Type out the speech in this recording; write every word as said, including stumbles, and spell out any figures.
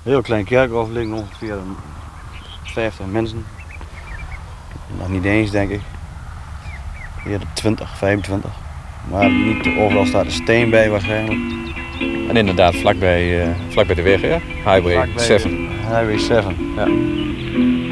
heel klein kerkhof, liggen ongeveer vijftig mensen. Nog niet eens, denk ik. Eerder twintig, vijfentwintig. Maar niet overal staat een steen bij waarschijnlijk. En inderdaad, vlakbij, uh, vlakbij de weg, ja? Highway Vlakbij zeven. Highway zeven. Ja.